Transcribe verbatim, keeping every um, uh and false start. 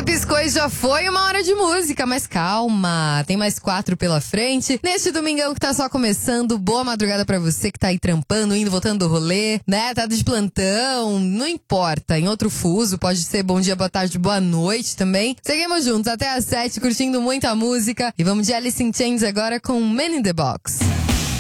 piscou e já foi uma hora de música, mas calma, tem mais quatro pela frente. Neste domingão que tá só começando, boa madrugada pra você que tá aí trampando, indo, voltando do rolê, né? Tá de plantão, não importa, em outro fuso, pode ser bom dia, boa tarde, boa noite também. Seguimos juntos até às sete, curtindo muita música. E vamos de Alice in Chains agora com Man in the Box.